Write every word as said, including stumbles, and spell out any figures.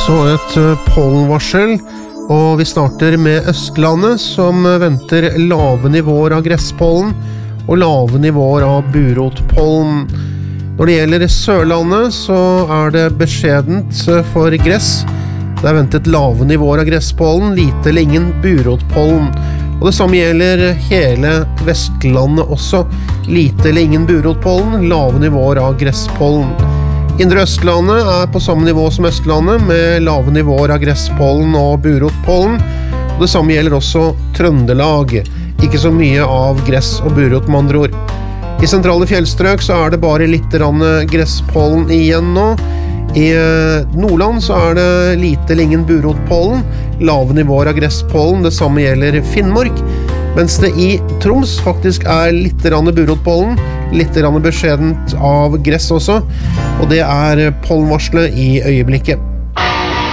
altså et pollenvarsel, og vi starter med Østlandet, som venter lave nivåer av gresspollen og lave nivåer av burotpollen. Når det gjelder Sørlandet, så er det beskjedent for gress. Det er ventet lave nivåer av gresspollen, lite eller ingen burotpollen. Og det samme gjelder hele Vestlandet også. Lite eller ingen burotpollen, lave nivåer av gresspollen. Indre Østlandet er på samme nivå som Østlandet, med lave nivåer av gresspollen og burotpollen. Og det samme gjelder også Trøndelag. Ikke så mye av gress og burot med andre ord. I sentrale fjellstrøk så er det bare litt gresspollen igjen nå. I Nordland så er det lite eller ingen burotpollen, lave nivåer av gresspollen, det samme gjelder Finnmark, mens det i Troms faktisk er litt burotpollen, litt beskjedent av gress også, og det er pollenvarselet i øyeblikket.